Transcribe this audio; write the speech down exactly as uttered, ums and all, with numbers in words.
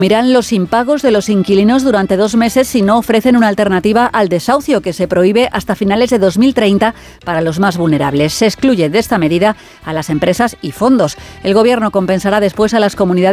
Miran los impagos de los inquilinos durante dos meses si no ofrecen una alternativa al desahucio, que se prohíbe hasta finales de dos mil treinta para los más vulnerables. Se excluye de esta medida a las empresas y fondos. El Gobierno compensará después a las comunidades